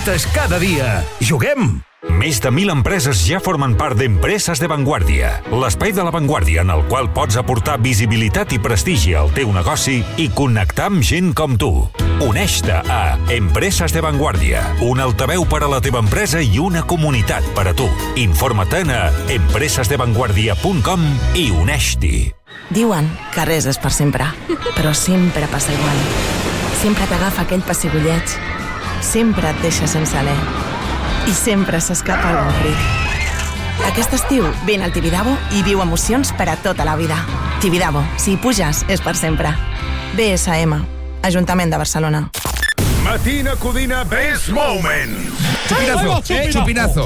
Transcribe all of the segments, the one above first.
apostes cada dia. Juguem! Més de 1.000 empreses ja formen part d'Empreses de Vanguardia, l'espai de l'avantguàrdia en el qual pots aportar visibilitat i prestigi al teu negoci i connectar amb gent com tu. Uneix-te a Empreses de Vanguardia, un altaveu per a la teva empresa i una comunitat per a tu. Informa't a empresesdevanguardia.com i uneix-t'hi. Diuen que res és per sempre, però sempre passa igual. Sempre t'agafa aquell pessigolleig, sempre et deixa sense alè i sempre s'escapa algun crit. Aquest estiu vine al Tibidabo i viu emocions per a tota la vida. Tibidabo, si hi puges, és per sempre. BSM, Ajuntament de Barcelona. Matina Codina Best Moment. Chupinazo.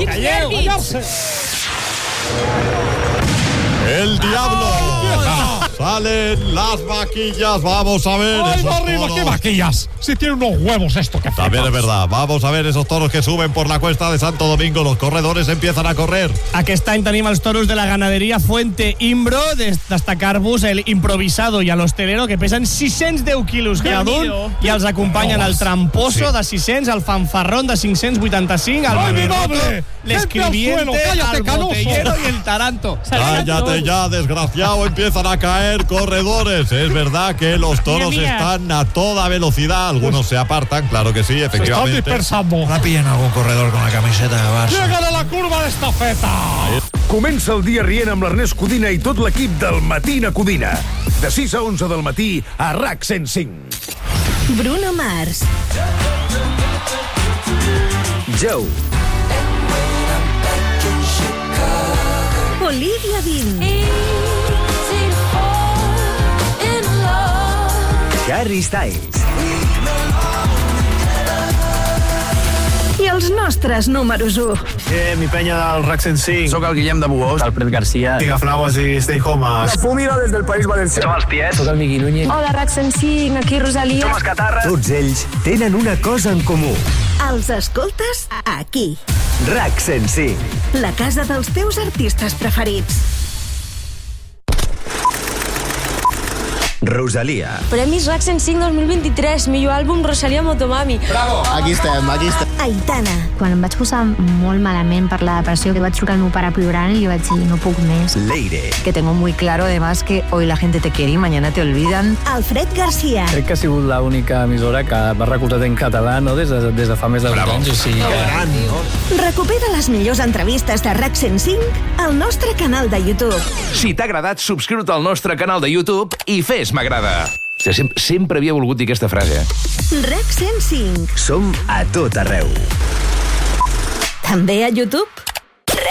El diablo. Salen las vaquillas, vamos a ver. ¡Ay, va arriba! ¿Qué vaquillas? Si tiene unos huevos esto que También es verdad. Vamos a ver esos toros que suben por la cuesta de Santo Domingo. Los corredores empiezan a correr. Aquest any tenim els toros de la ganaderia Fuente Imbro. Destacar-vos el improvisado i a l'hostelero, que pesen 610 quilos cada un, i els acompanyen el tramposo de 600, el fanfarrón de 585, el maneroto, l'escribiente, el botellero y el taranto. Cállate ya, desgraciado. Empiezan a caer corredores. Es verdad que los toros están a toda velocidad. Algunos se apartan, claro que sí, efectivamente. Se están dispersando. No pillen algun corredor con la camiseta de Barça. Llegan a la curva d'estafeta. Comença el dia rient amb l'Ernest Codina i tot l'equip del Matina Codina. De 6 a 11 del matí a RAC 105. Bruno Mars. Joe. Olivia Dean. Harry Styles. I els nostres números 1. Mi penya del RAC 105. Soc el Guillem de Bugós. Alfred García. Pigaflaues i Stay Home. La Fúmiga des del País Valencià. Som els Tiets. Soc el Miqui Núñez. Hola, RAC 105, aquí Rosalia. Som els Catarres. Tots ells tenen una cosa en comú. Els escoltes aquí. RAC 105. La casa dels teus artistes preferits. Rosalia. Premis RAC 105 2023, millor àlbum Rosalia Motomami. Bravo! Aquí estem. Aitana. Quan em vaig posar molt malament per la depressió, que vaig trucar al meu pare plorant i li vaig dir, no puc més. Leire. Que tengo muy claro, además, que hoy la gente te quiere y mañana te olvidan. Alfred García. Crec que ha sigut l'única emissora que m'ha recolzat en català, no? Des de fa més de 20 anys. O sigui que... Recupera les millors entrevistes de RAC 105 al nostre canal de YouTube. Si t'ha agradat, subscriu-te al nostre canal de YouTube i fes m'agrada. Sempre havia volgut dir aquesta frase. RAC 105. Som a tot arreu. També a YouTube.